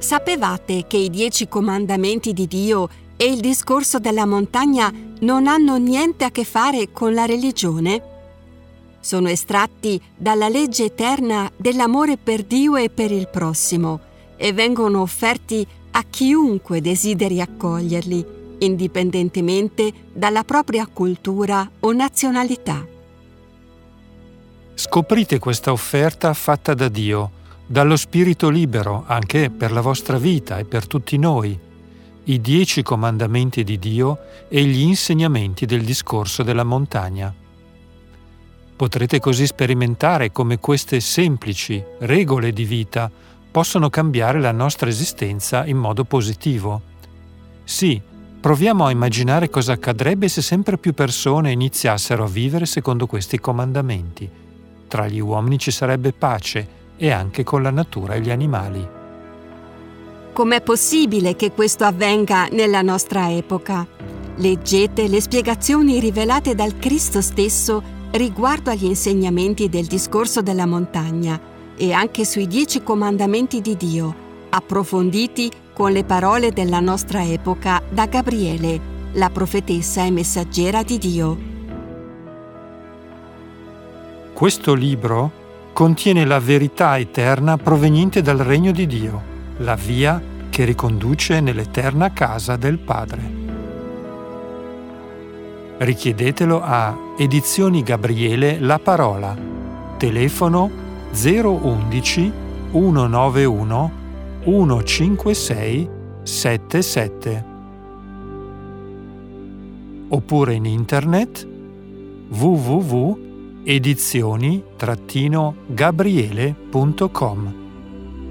Sapevate che i 10 comandamenti di Dio e il discorso della montagna non hanno niente a che fare con la religione? Sono estratti dalla legge eterna dell'amore per Dio e per il prossimo e vengono offerti a chiunque desideri accoglierli, indipendentemente dalla propria cultura o nazionalità. Scoprite questa offerta fatta da Dio, dallo Spirito libero anche per la vostra vita e per tutti noi, i 10 comandamenti di Dio e gli insegnamenti del discorso della montagna. Potrete così sperimentare come queste semplici regole di vita possono cambiare la nostra esistenza in modo positivo. Sì, proviamo a immaginare cosa accadrebbe se sempre più persone iniziassero a vivere secondo questi comandamenti. Tra gli uomini ci sarebbe pace e anche con la natura e gli animali. Com'è possibile che questo avvenga nella nostra epoca? Leggete le spiegazioni rivelate dal Cristo stesso riguardo agli insegnamenti del discorso della montagna e anche sui 10 comandamenti di Dio, approfonditi con le parole della nostra epoca da Gabriele, la profetessa e messaggera di Dio. Questo libro contiene la verità eterna proveniente dal regno di Dio, la via che riconduce nell'eterna casa del Padre. Richiedetelo a Edizioni Gabriele La Parola, telefono 011 191 156 77 oppure in internet www.edizioni-gabriele.com.